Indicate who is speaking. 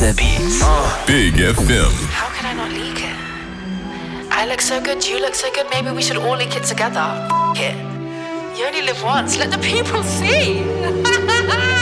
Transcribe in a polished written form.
Speaker 1: the beats.
Speaker 2: Big FM.
Speaker 3: How can I not leak it? I look so good, you look so good, maybe we should all leak it together. F it. You only live once, let the people see.